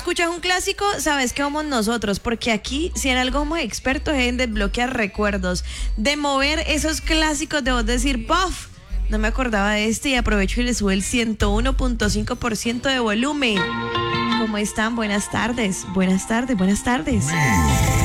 escuchas un clásico, sabes que somos nosotros, porque aquí, si en algo somos expertos, es en desbloquear recuerdos, de mover esos clásicos, de vos decir, ¡puff! No me acordaba de este y aprovecho y le sube el 101.5% de volumen. ¿Cómo están? Buenas tardes, buenas tardes, buenas tardes.